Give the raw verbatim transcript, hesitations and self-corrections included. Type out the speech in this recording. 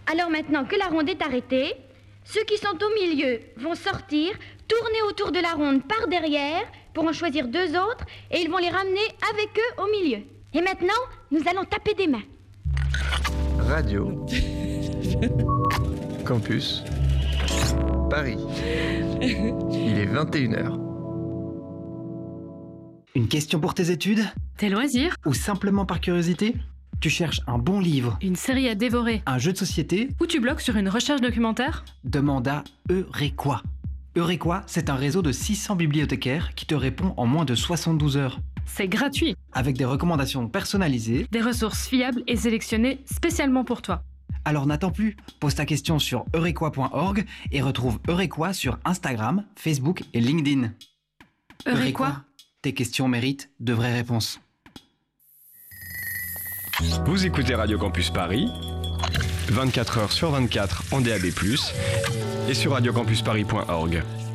Alors maintenant que la ronde est arrêtée, ceux qui sont au milieu vont sortir, tourner autour de la ronde par derrière pour en choisir deux autres et ils vont les ramener avec eux au milieu. Et maintenant, nous allons taper des mains. Radio Campus Paris. Il est vingt et une heures. Une question pour tes études ? Tes loisirs ? Ou simplement par curiosité ? Tu cherches un bon livre, Une série à dévorer ? un jeu de société ? Ou tu bloques sur une recherche documentaire ? Demande à Eurequa. Eurequa, c'est un réseau de six cents bibliothécaires qui te répond en moins de soixante-douze heures. C'est gratuit. Avec des recommandations personnalisées. Des ressources fiables et sélectionnées spécialement pour toi. Alors n'attends plus, pose ta question sur eurequa point org et retrouve Eurequa sur Instagram, Facebook et LinkedIn. Eurequa ? Tes questions méritent de vraies réponses. Vous écoutez Radio Campus Paris, vingt-quatre heures sur vingt-quatre en D A B plus, et sur radio campus paris point org.